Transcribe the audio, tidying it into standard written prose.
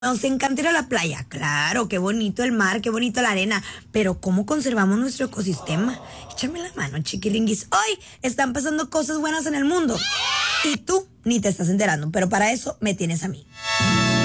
Nos encanta ir a la playa, claro, qué bonito el mar, qué bonito la arena, pero ¿cómo conservamos nuestro ecosistema? Échame la mano, chiquiringuis. Hoy están pasando cosas buenas en el mundo y tú ni te estás enterando, pero para eso me tienes a mí.